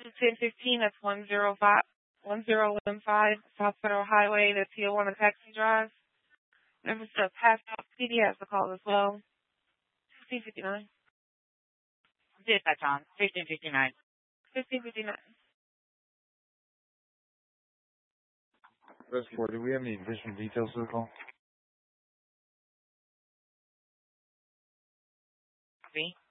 1015, that's 1015 South Federal Highway, the Tijuana Taxi Drive. Members of passed out PD has the call as well. 1559. Dispatch on 1559. 1559. Reservoir, do we have any additional details for the call? See?